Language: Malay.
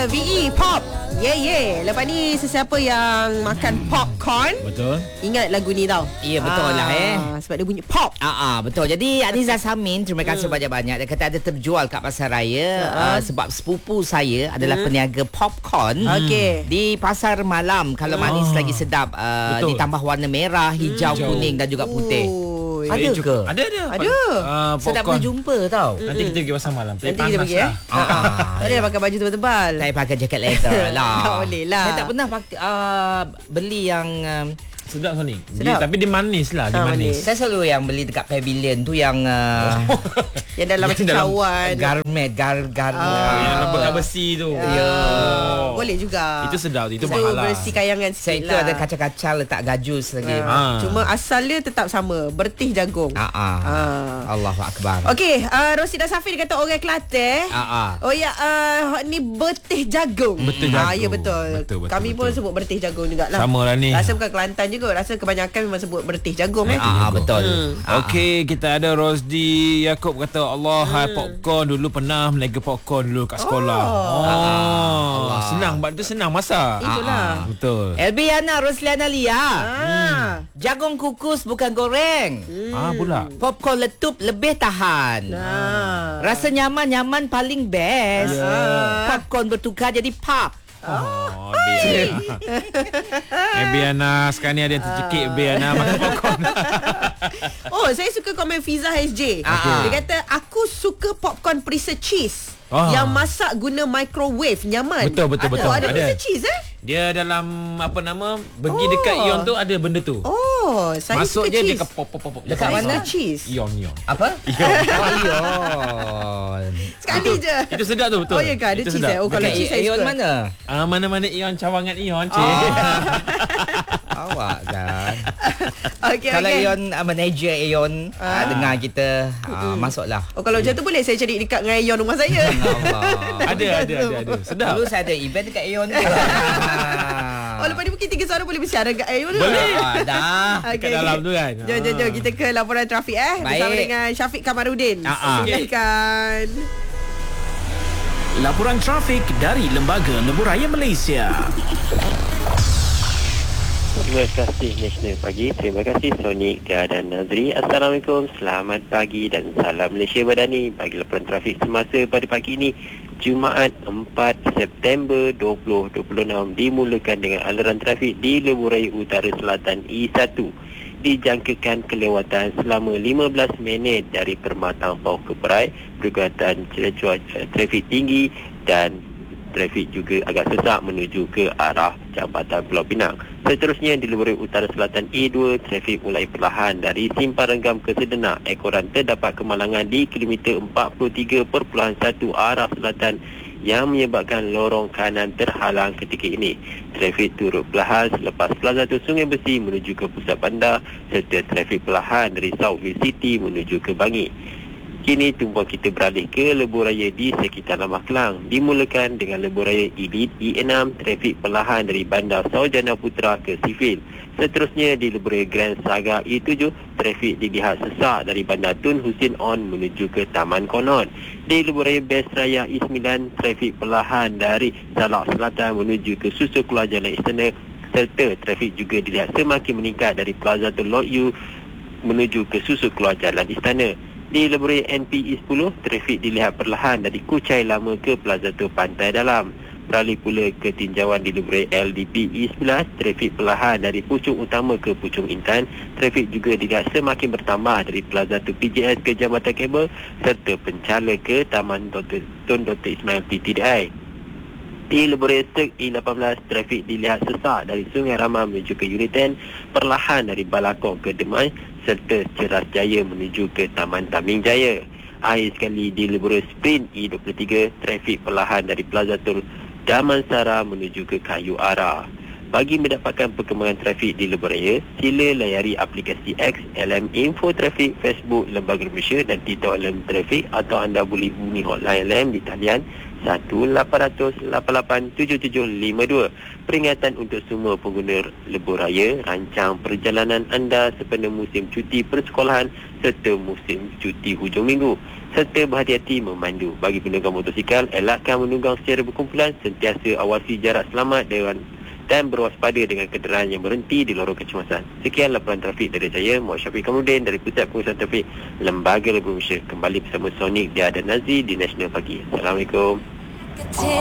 VE Pop. Lepas ni sesiapa yang makan popcorn, Betul. ingat lagu ni tau. Ya, betul lah Sebab dia bunyi pop. Betul. Jadi Aniza Samin, terima kasih banyak-banyak. Dia kata ada terjual kat pasar raya sebab sepupu saya adalah peniaga popcorn di pasar malam. Kalau manis lagi sedap, ditambah warna merah, hijau, kuning dan juga putih. Ada ke? Ada. Sedap berjumpa tau. Nanti kita pergi pasar malam. Nanti kita pergi Tak boleh pakai baju tebal-tebal. Saya pakai jaket leather lah. Tak boleh lah. Saya tak pernah pakai, beli yang Sedap Sonic. Sedap. Tapi dia manis lah. Dia manis. saya selalu yang beli dekat Pavilion tu yang Yang dalam macam cawan. garment. Yang rambut besi tu. Boleh juga. Itu sedap. Itu mahal lah. Bersih kayangan Saya sikit itu lah. ada kacang-kacang letak gajus lagi. Cuma asal dia tetap sama. Bertih jagung. Allahu akbar. Okey, Rosida Safir kata orang Kelantan. Oh ya, ni bertih jagung. Bertih jagung. Ya betul. Kami pun sebut bertih jagung jugalah. Sama lah ni. Rasa bukan Kelantan juga. Rasa kebanyakan memang sebut bertih jagung. Betul. Okey, kita ada Rosdi Yaakob kata Allah, popcorn dulu pernah meniaga popcorn dulu kat sekolah. Senang, sebab tu senang masak. Itulah. Betul. Elbiana Rosliana Lia. Jagung kukus bukan goreng. Pula. Popcorn letup lebih tahan. Rasa nyaman paling best. Popcorn bertukar jadi pop. Biana sekarang ni ada yang tercekik Biana makan popcorn. Saya suka komen Fiza SJ. Dia kata aku suka popcorn preset cheese. Yang masak guna microwave, nyaman. Betul. Ada preset cheese Dia dalam pergi dekat Ion tu ada benda tu. Saya masuk suka je cheese. dia pop. Dekat mana? Cheese. Ion. Apa? Ion. Sekali je. Itu sedap tu, betul. Ya ke? Ada Itu cheese sedap. kalau cheese saya Ion suka. mana? Mana-mana Ion, cawangan Ion, Awak kan. Kalau Ion manager Ion dengar kita, masuklah. kalau macam tu boleh saya cari dekat dengan Ion rumah saya. Ada. Sedap. Dulu saya ada event dekat Ion. Lepas ni mungkin 3 suara boleh bersiaran kat Ion. Boleh. Dah. Dekat dalam tu kan. Jom kita ke laporan trafik bersama dengan Syafiq Kamarudin. Silakan. Laporan trafik dari Lembaga Lebuh Malaysia. Terima kasih National Pagi. Terima kasih Sonic dan Nazri. Assalamualaikum, selamat pagi dan salam Malaysia Badani. Bagi laporan trafik semasa pada pagi ini, Jumaat 4 September 2026, dimulakan dengan aliran trafik di Lebuh Raya Utara Selatan E1. Dijangkakan kelewatan selama 15 minit dari Permatang Pau ke Perai, pergulatan trafik tinggi dan trafik juga agak sesak menuju ke arah Jambatan Pulau Pinang. Seterusnya di Lebuh Raya Utara Selatan E2, trafik mulai perlahan dari Simpang Renggam ke Sedenak. Ekoran terdapat kemalangan di kilometer 43.1 arah selatan yang menyebabkan lorong kanan terhalang ketika ini. Trafik turut perlahan selepas Plaza Sungai Besi menuju ke pusat bandar serta trafik perlahan dari Southville City menuju ke Bangi. Kini tumpuan kita beralih ke Lebuh Raya di sekitar Lambah Kelang. Dimulakan dengan Lebuh Raya Elite E6, trafik perlahan dari Bandar Saujana Putra ke Sifil. Seterusnya di Lebuh Raya Grand Saga E7, trafik dilihat sesak dari Bandar Tun Husin On menuju ke Taman Konon. Di Lebuh Raya Best Raya E9, trafik perlahan dari Salak Selatan menuju ke Susu Keluar Jalan Istana, serta trafik juga dilihat semakin meningkat dari Plaza Tun Lot U menuju ke Susu Keluar Jalan Istana. Di Lebuh Raya NPE 10, trafik dilihat perlahan dari Kuchai Lama ke Plaza Tu Pantai Dalam. Beralih pula ke tinjauan di Lebuh Raya LDP E11, trafik perlahan dari Puchong Utama ke Puchong Intan. Trafik juga dilihat semakin bertambah dari Plaza Tu PJS ke Jambatan Kabel serta Pencala ke Taman Tun Dr. Ismail PTDI. Di Lebuh Raya Sek E18, trafik dilihat sesak dari Sungai Ramah menuju ke Unit 10, perlahan dari Balakong ke Demai serta Ceras Jaya menuju ke Taman Taming Jaya. Akhir sekali di Lebuh Raya Sprint E23, trafik perlahan dari Plaza Tol Damansara menuju ke Kayu Ara. Bagi mendapatkan perkembangan trafik di Lebuh Raya, sila layari aplikasi X, LM Info Trafik, Facebook Lembaga Malaysia dan TikTok LM Trafik, atau anda boleh hubungi hotline LM di talian 1-800-887752. Peringatan untuk semua pengguna lebuh raya, rancang perjalanan anda sempena musim cuti persekolahan serta musim cuti hujung minggu. Serta berhati-hati memandu. Bagi penunggang motosikal, elakkan menunggang secara berkumpulan, sentiasa awasi jarak selamat dan berwaspada dengan kenderaan yang berhenti di lorong kecemasan. Sekian laporan trafik dari saya, Muhammad Syafiq Kamuddin dari Pusat Pengurusan Trafik Lembaga Lebuh Malaysia. Kembali bersama Sonic, Dia dan Nazri di National Pagi. Assalamualaikum.